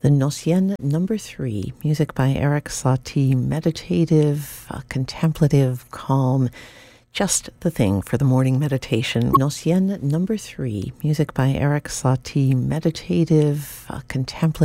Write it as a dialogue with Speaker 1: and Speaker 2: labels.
Speaker 1: The Nocien number 3, music by Eric Satie, meditative, contemplative, calm, just the thing for the morning meditation. Nocien number 3, music by Eric Satie, meditative, contemplative.